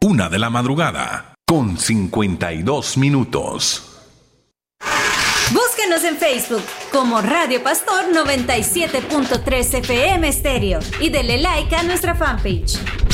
1:00 con 52 minutos. Búsquenos en Facebook como Radio Pastor 97.3 FM Estéreo y dele like a nuestra fanpage.